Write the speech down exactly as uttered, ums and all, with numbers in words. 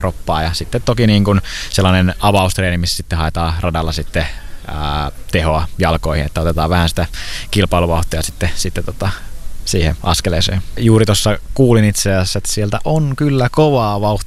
roppaa. Ja sitten toki niin kuin sellainen avaustreeni, missä sitten haetaan radalla sitten ää, tehoa jalkoihin, että otetaan vähän sitä kilpailuvauhtia sitten, sitten tota, siihen askeleeseen. Juuri tuossa kuulin itse asiassa, että sieltä on kyllä kovaa vauhtia